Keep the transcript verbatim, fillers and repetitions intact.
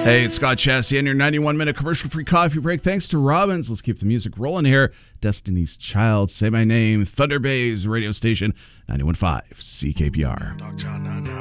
Hey, it's Scott Chassie and your ninety-one minute commercial-free coffee break. Thanks to Robbins. Let's keep the music rolling here. Destiny's Child, Say My Name, Thunder Bay's radio station, ninety-one point five C K P R.